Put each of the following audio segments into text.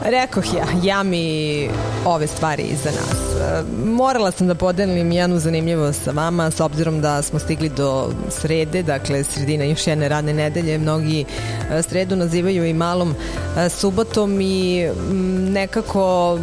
Rekoh ja mi ove stvari iza nas. Morala sam da podelim jednu zanimljivost sa vama, s obzirom da smo stigli do srede, dakle sredina još jedne radne nedelje. Mnogi sredu nazivaju i malom subotom i nekako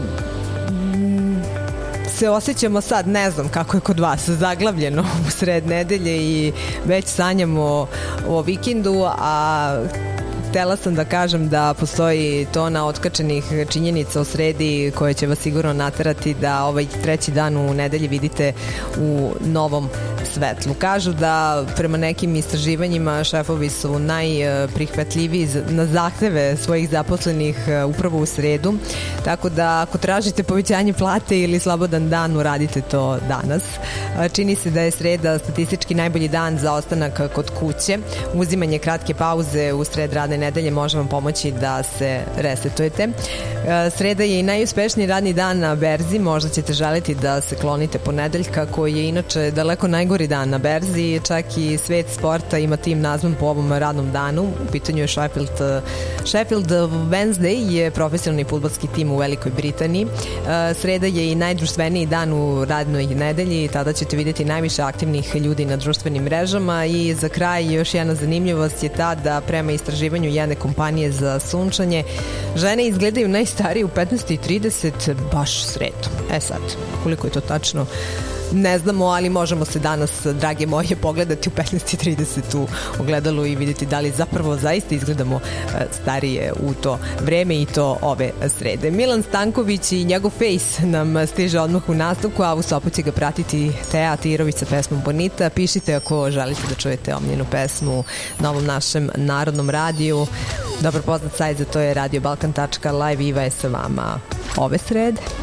se osjećamo sad, ne znam kako je kod vas, zaglavljeno u sred nedelje i već sanjamo o vikendu, a htela sam da kažem da postoji tona otkačenih činjenica o sredi koje će vas sigurno naterati da ovaj treći dan u nedelji vidite u novom svetlu. Kažu da prema nekim istraživanjima šefovi su najprihvatljiviji na zahteve svojih zaposlenih upravo u sredu, tako da ako tražite povećanje plate ili slobodan dan, uradite to danas. Čini se da je sreda statistički najbolji dan za ostanak kod kuće. Uzimanje kratke pauze u sred radne nedelje može vam pomoći da se resetujete. Sreda je i najuspešniji radni dan na berzi, možda ćete želiti da se klonite ponedeljka koji je inače daleko najgori dan na berzi, čak i svet sporta ima tim nazvan po ovom radnom danu. U pitanju je Sheffield Wednesday je profesionalni fudbalski tim u Velikoj Britaniji. Sreda je i najdruštveniji dan u radnoj nedelji, tada ćete vidjeti najviše aktivnih ljudi na društvenim mrežama. I za kraj još jedna zanimljivost je ta da prema istraživanju jedne kompanije za sunčanje, žene izgledaju najstarije u 15:30 baš sredom. Sad, koliko je to tačno ne znamo, ali možemo se danas, drage moje, pogledati u 15:30 u ogledalu i vidjeti da li zapravo zaista izgledamo starije u to vreme i to ove srede. Milan Stanković i njegov Face nam stiže odmah u nastavku, a u Sopu će ga pratiti Teja Tirović sa pesmom Bonita. Pišite ako želite da čujete omiljenu pesmu na ovom našem narodnom radiju. Dobro poznat sajt za to je radiobalkan.live. Iva je sa vama ove srede.